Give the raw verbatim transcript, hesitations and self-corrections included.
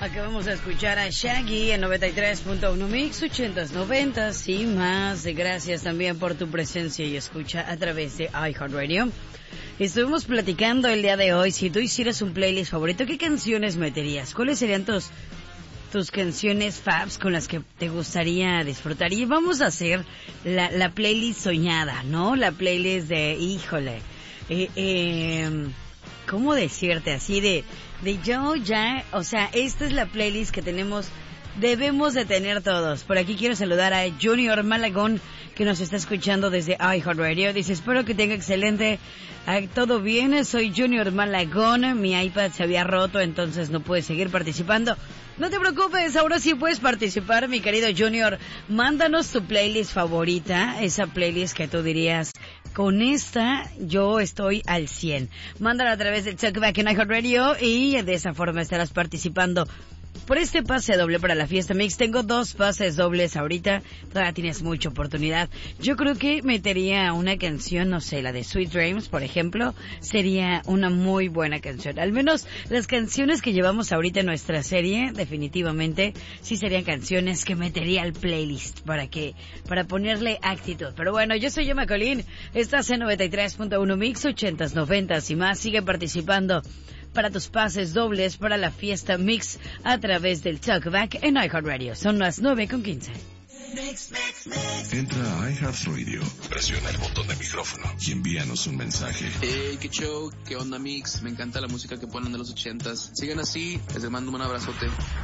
Acabamos de escuchar a Shaggy en noventa y tres punto uno Mix, ochentas, noventas y más. Gracias también por tu presencia y escucha a través de iHeartRadio. Estuvimos platicando el día de hoy, si tú hicieras un playlist favorito, ¿qué canciones meterías? ¿Cuáles serían tus, tus canciones faves con las que te gustaría disfrutar? Y vamos a hacer la, la playlist soñada, ¿no? La playlist de, híjole, eh, eh, ¿cómo decirte? Así de, de yo ya, o sea, esta es la playlist que tenemos, debemos de tener todos. Por aquí quiero saludar a Junior Malagón, que nos está escuchando desde iHeartRadio. Dice, espero que tenga excelente, ah, todo bien, soy Junior Malagón, mi iPad se había roto, entonces no pude seguir participando. No te preocupes, ahora sí puedes participar, mi querido Junior. Mándanos tu playlist favorita, esa playlist que tú dirías, con esta yo estoy al cien. Mándala a través del Talkback en iHeartRadio y de esa forma estarás participando por este pase doble para la fiesta mix. Tengo dos pases dobles ahorita, todavía tienes mucha oportunidad. Yo creo que metería una canción, no sé, la de Sweet Dreams, por ejemplo, sería una muy buena canción. Al menos las canciones que llevamos ahorita en nuestra serie, definitivamente, sí serían canciones que metería al playlist para que, para ponerle actitud. Pero bueno, yo soy Yoma Colín, estás en noventa y tres punto uno Mix, ochentas, noventas y más. Sigue participando para tus pases dobles para la fiesta mix a través del Talkback en iHeartRadio. Son las nueve con quince. Entra a iHeartRadio, presiona el botón de micrófono y envíanos un mensaje. Hey, qué show, qué onda mix, me encanta la música que ponen de los ochentas. Sigan así, les mando un abrazote.